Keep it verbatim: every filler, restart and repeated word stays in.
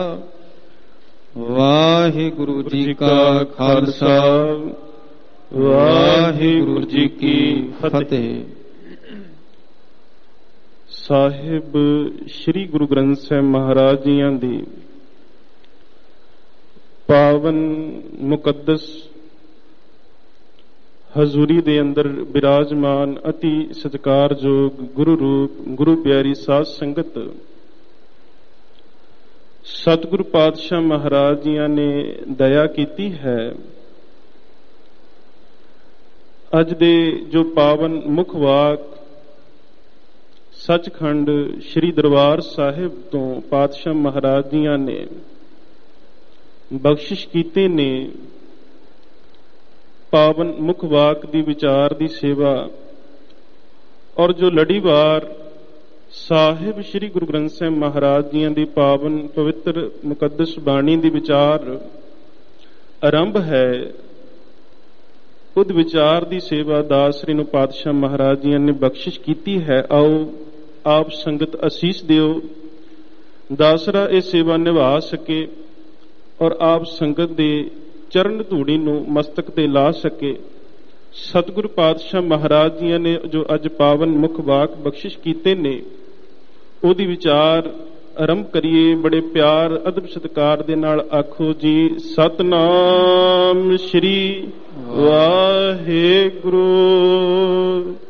ਵਾਹਿਗੁਰੂ ਜੀ ਕਾ ਖਾਲਸਾ ਵਾਹਿਗੁਰੂ ਜੀ ਕੀ ਫਤਿਹ। ਸਾਹਿਬ ਸ੍ਰੀ ਗੁਰੂ ਗ੍ਰੰਥ ਸਾਹਿਬ ਮਹਾਰਾਜ ਜੀਆਂ ਦੀ ਪਾਵਨ ਮੁਕੱਦਸ ਹਜ਼ੂਰੀ ਦੇ ਅੰਦਰ ਬਿਰਾਜਮਾਨ ਅਤੀ ਸਤਿਕਾਰਯੋਗ ਗੁਰੂ ਰੂਪ ਗੁਰੂ ਪਿਆਰੀ ਸਾਧ ਸੰਗਤ, ਸਤਿਗੁਰੂ ਪਾਤਸ਼ਾਹ ਮਹਾਰਾਜ ਜੀਆਂ ਨੇ ਦਇਆ ਕੀਤੀ ਹੈ। ਅੱਜ ਦੇ ਜੋ ਪਾਵਨ ਮੁੱਖ ਵਾਕ ਸੱਚਖੰਡ ਸ੍ਰੀ ਦਰਬਾਰ ਸਾਹਿਬ ਤੋਂ ਪਾਤਸ਼ਾਹ ਮਹਾਰਾਜ ਜੀਆਂ ਨੇ ਬਖਸ਼ਿਸ਼ ਕੀਤੇ ਨੇ, ਪਾਵਨ ਮੁੱਖ ਵਾਕ ਦੀ ਵਿਚਾਰ ਦੀ ਸੇਵਾ ਔਰ ਜੋ ਲੜੀਵਾਰ ਸਾਹਿਬ ਸ੍ਰੀ ਗੁਰੂ ਗ੍ਰੰਥ ਸਾਹਿਬ ਮਹਾਰਾਜ ਜੀਆਂ ਦੀ ਪਾਵਨ ਪਵਿੱਤਰ ਮੁਕੱਦਸ ਬਾਣੀ ਦੀ ਵਿਚਾਰ ਆਰੰਭ ਹੈ, ਉਦ ਵਿਚਾਰ ਦੀ ਸੇਵਾ ਦਾਸ ਸ੍ਰੀ ਨੂੰ ਪਾਤਸ਼ਾਹ ਮਹਾਰਾਜ ਜੀਆਂ ਨੇ ਬਖਸ਼ਿਸ਼ ਕੀਤੀ ਹੈ। ਆਓ ਆਪ ਸੰਗਤ ਅਸੀਸ ਦਿਓ, ਦਾਸਰਾ ਇਹ ਸੇਵਾ ਨਿਭਾ ਸਕੇ ਔਰ ਆਪ ਸੰਗਤ ਦੇ ਚਰਨ ਧੂੜੀ ਨੂੰ ਮਸਤਕ ਤੇ ਲਾ ਸਕੇ। ਸਤਿਗੁਰੂ ਪਾਤਸ਼ਾਹ ਮਹਾਰਾਜ ਜੀਆਂ ਨੇ ਜੋ ਅੱਜ ਪਾਵਨ ਮੁੱਖ ਵਾਕ ਬਖਸ਼ਿਸ਼ ਕੀਤੇ ਨੇ, ਉਹਦੀ ਵਿਚਾਰ ਆਰੰਭ ਕਰੀਏ। ਬੜੇ ਪਿਆਰ ਅਦਬ ਸਤਿਕਾਰ ਦੇ ਨਾਲ ਆਖੋ ਜੀ, ਸਤਨਾਮ ਸ੍ਰੀ ਵਾਹਿਗੁਰੂ।